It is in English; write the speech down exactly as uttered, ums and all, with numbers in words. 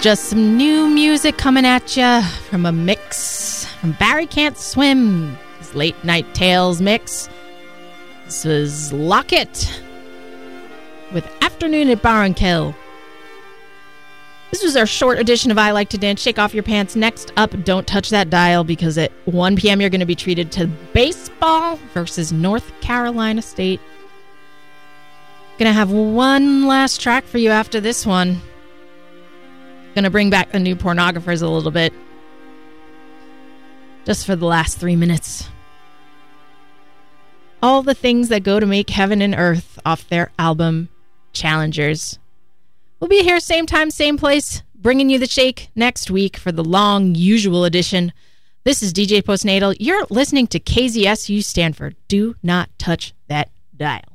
Just some new music coming at ya from a mix from Barry Can't Swim, his Late Night Tales mix. This was Lockett with Afternoon at Barrankill. This was our short edition of I Like to Dance. Shake Off Your Pants. Next up, don't touch that dial, because at one p.m. you're going to be treated to baseball versus North Carolina State. Gonna have one last track for you after this one. Gonna bring back the new pornographers a little bit. Just for the last three minutes. All the Things That Go to Make Heaven and Earth off their album Challengers. We'll be here same time, same place, bringing you the shake next week for the long usual edition. This is D J Postnatal. You're listening to K Z S U Stanford. Do not touch that dial.